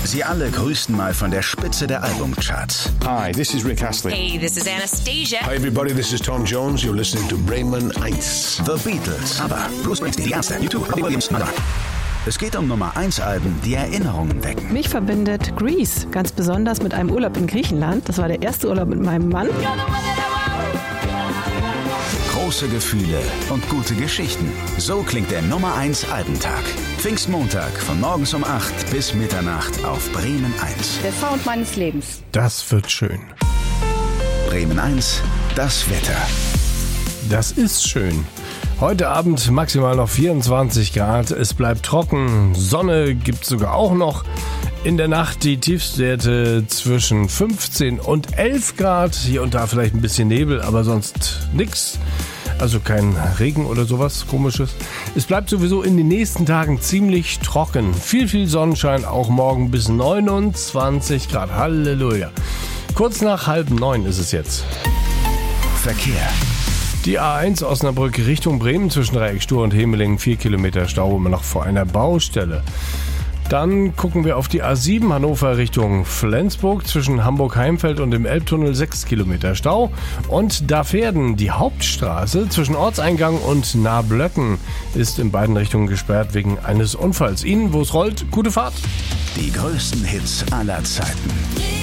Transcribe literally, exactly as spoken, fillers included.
Sie alle grüßten mal von der Spitze der Albumcharts. Hi, this is Rick Astley. Hey, this is Anastasia. Hi everybody, this is Tom Jones. You're listening to Bremen eins. The Beatles, aber Bruce Springsteen, die Ärzte, U zwei, Robbie Williams, Madonna. Es geht um Nummer eins Alben, die Erinnerungen wecken. Mich verbindet Grease ganz besonders mit einem Urlaub in Griechenland. Das war der erste Urlaub mit meinem Mann. Große Gefühle und gute Geschichten. So klingt der Nummer eins Albentag. Pfingstmontag von morgens um acht bis Mitternacht auf Bremen eins. Der Sound meines Lebens. Das wird schön. Bremen eins, das Wetter. Das ist schön. Heute Abend maximal noch vierundzwanzig Grad. Es bleibt trocken. Sonne gibt es sogar auch noch. In der Nacht die Tiefstwerte zwischen fünfzehn und elf Grad. Hier und da vielleicht ein bisschen Nebel, aber sonst nix. Also kein Regen oder sowas Komisches. Es bleibt sowieso in den nächsten Tagen ziemlich trocken. Viel, viel Sonnenschein, auch morgen bis neunundzwanzig Grad. Halleluja. Kurz nach halb neun ist es jetzt. Verkehr. Die A eins Osnabrück Richtung Bremen zwischen Dreieckstur und Hemelingen, vier Kilometer Stau, immer noch vor einer Baustelle. Dann gucken wir auf die A sieben Hannover Richtung Flensburg zwischen Hamburg-Heimfeld und dem Elbtunnel, sechs Kilometer Stau. Und Dafferden, die Hauptstraße zwischen Ortseingang und Nablöcken, ist in beiden Richtungen gesperrt wegen eines Unfalls. Ihnen, wo es rollt, gute Fahrt. Die größten Hits aller Zeiten.